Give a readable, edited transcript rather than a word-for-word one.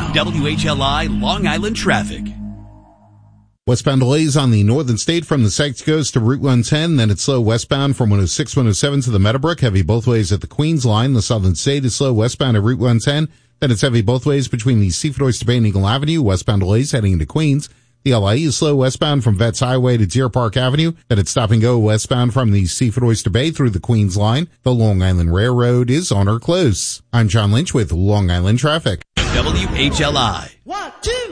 WHLI Long Island traffic. Westbound delays on the northern state from the Sex Coast to Route 110. Then it's slow westbound from 106, 107 to the Meadowbrook. Heavy both ways at the Queens line. The southern state is slow westbound at Route 110. Then it's heavy both ways between the Seaford Oyster Bay and Eagle Avenue. Westbound delays heading into Queens. The LIE is slow westbound from Vets Highway to Deer Park Avenue. Then it's stop and go westbound from the Seaford Oyster Bay through the Queens line. The Long Island Railroad is on or close. I'm John Lynch with Long Island Traffic. WHLI. 1, 2.